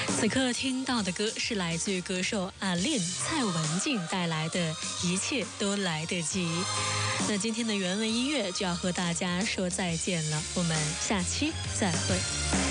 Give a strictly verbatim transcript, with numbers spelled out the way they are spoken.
此刻听到的歌是来自于歌手阿令蔡文静带来的《一切都来得及》。那今天的原文音乐就要和大家说再见了，我们下期再会。